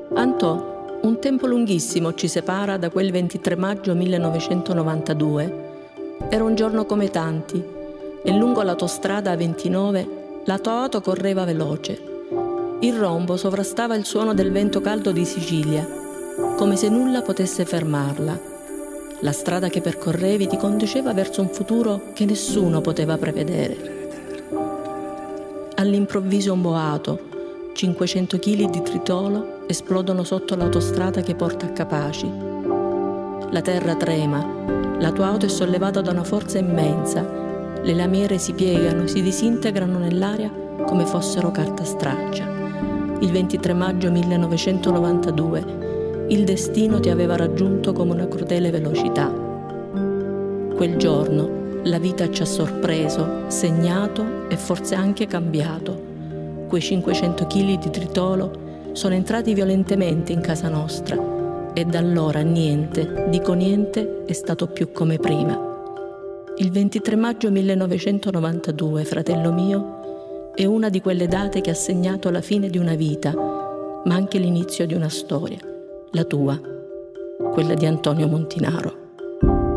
Antò, un tempo lunghissimo ci separa da quel 23 maggio 1992. Era un giorno come tanti e lungo l'autostrada A29 la tua auto correva veloce. Il rombo sovrastava il suono del vento caldo di Sicilia, come se nulla potesse fermarla. La strada che percorrevi ti conduceva verso un futuro che nessuno poteva prevedere. All'improvviso un boato, 500 kg di tritolo esplodono sotto l'autostrada che porta a Capaci. La terra trema, la tua auto è sollevata da una forza immensa, le lamiere si piegano, si disintegrano nell'aria come fossero carta straccia. Il 23 maggio 1992 il destino ti aveva raggiunto come una crudele velocità. Quel giorno la vita ci ha sorpreso, segnato e forse anche cambiato. Quei 500 kg di tritolo sono entrati violentemente in casa nostra e da allora niente, dico niente, è stato più come prima. Il 23 maggio 1992, fratello mio, è una di quelle date che ha segnato la fine di una vita, ma anche l'inizio di una storia, la tua, quella di Antonio Montinaro.